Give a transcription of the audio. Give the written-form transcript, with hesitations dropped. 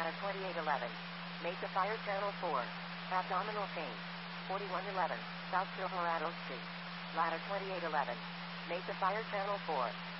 Ladder 2811. Mesa Fire Channel 4. Abdominal pain. 4111. South Silverado Street. Ladder 2811. Mesa Fire Channel 4.